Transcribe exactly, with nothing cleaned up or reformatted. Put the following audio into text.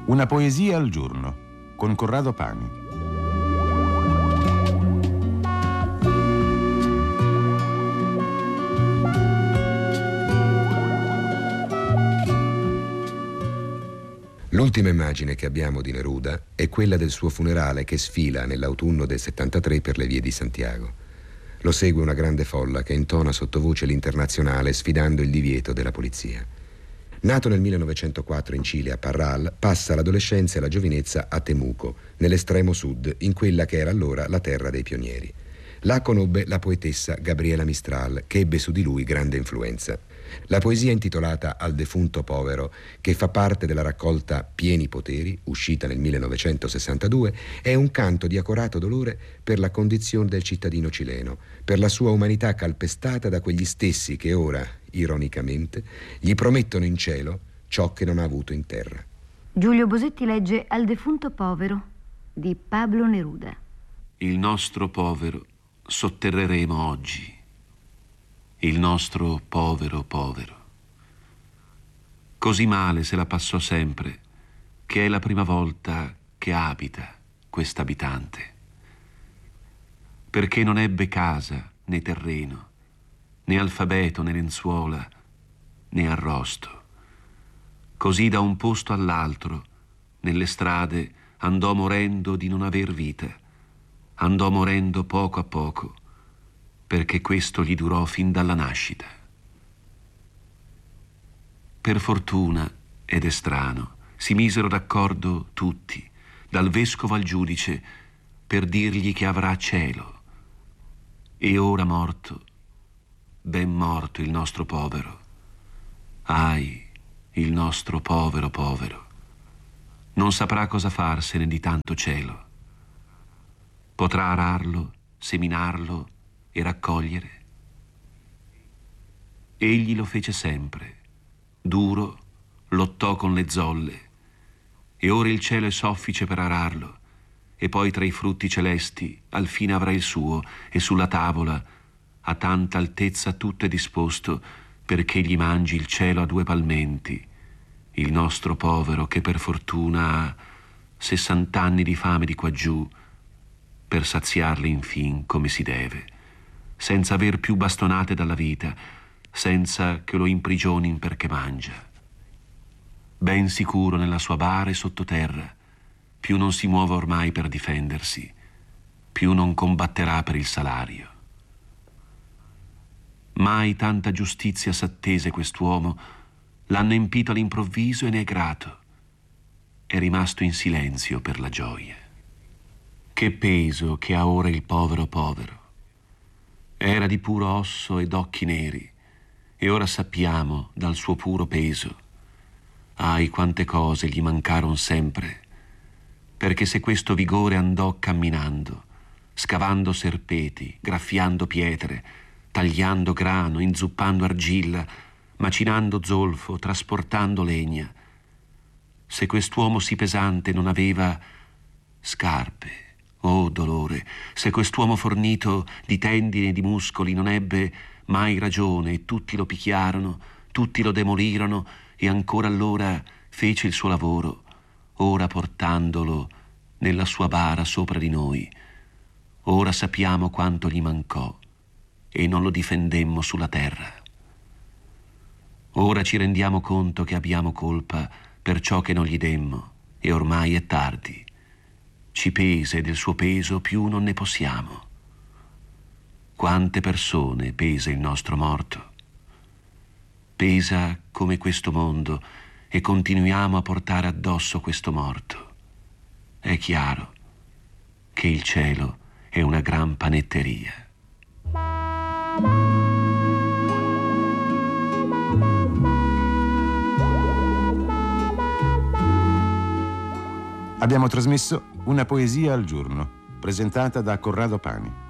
Una poesia al giorno con Corrado Pani. L'ultima immagine che abbiamo di Neruda è quella del suo funerale che sfila nell'autunno del settantatré per le vie di Santiago. Lo segue una grande folla che intona sottovoce l'Internazionale sfidando il divieto della polizia. Nato nel millenovecentoquattro in Cile, a Parral, passa l'adolescenza e la giovinezza a Temuco, nell'estremo sud, in quella che era allora la terra dei pionieri. Là conobbe la poetessa Gabriela Mistral, che ebbe su di lui grande influenza. La poesia intitolata Al defunto povero, che fa parte della raccolta Pieni poteri, uscita nel millenovecentosessantadue, è un canto di accorato dolore per la condizione del cittadino cileno, per la sua umanità calpestata da quegli stessi che ora, ironicamente, gli promettono in cielo ciò che non ha avuto in terra. Giulio Bosetti legge Al defunto povero di Pablo Neruda. Il nostro povero sotterreremo oggi. Il nostro povero povero. Così male se la passò sempre, che è la prima volta che abita quest'abitante. Perché non ebbe casa né terreno, né alfabeto né lenzuola, né arrosto. Così da un posto all'altro, nelle strade, andò morendo di non aver vita. Andò morendo poco a poco, perché questo gli durò fin dalla nascita. Per fortuna, ed è strano, si misero d'accordo tutti, dal vescovo al giudice, per dirgli che avrà cielo. E ora morto, ben morto il nostro povero. Ahi, il nostro povero povero. Non saprà cosa farsene di tanto cielo. Potrà ararlo, seminarlo e raccogliere. Egli lo fece sempre, duro, lottò con le zolle, e ora il cielo è soffice per ararlo, e poi tra i frutti celesti al fine avrà il suo, e sulla tavola a tanta altezza tutto è disposto perché gli mangi il cielo a due palmenti, il nostro povero che per fortuna ha sessant'anni di fame di quaggiù, per saziarli infin come si deve, senza aver più bastonate dalla vita, senza che lo imprigionin perché mangia. Ben sicuro nella sua bara e sottoterra, più non si muove ormai per difendersi, più non combatterà per il salario. Mai tanta giustizia s'attese quest'uomo, l'hanno empito all'improvviso e ne è grato. È rimasto in silenzio per la gioia. Che peso che ha ora il povero povero. Era di puro osso ed occhi neri, e ora sappiamo dal suo puro peso. Ahi, quante cose gli mancaron sempre, perché se questo vigore andò camminando, scavando serpeti, graffiando pietre, tagliando grano, inzuppando argilla, macinando zolfo, trasportando legna, se quest'uomo sì pesante non aveva scarpe, oh dolore, se quest'uomo fornito di tendini e di muscoli non ebbe mai ragione e tutti lo picchiarono, tutti lo demolirono e ancora allora fece il suo lavoro, ora portandolo nella sua bara sopra di noi, ora sappiamo quanto gli mancò e non lo difendemmo sulla terra. Ora ci rendiamo conto che abbiamo colpa per ciò che non gli demmo e ormai è tardi. Ci pesa e del suo peso più non ne possiamo. Quante persone pesa il nostro morto? Pesa come questo mondo e continuiamo a portare addosso questo morto. È chiaro che il cielo è una gran panetteria. Abbiamo trasmesso Una poesia al giorno, presentata da Corrado Pani.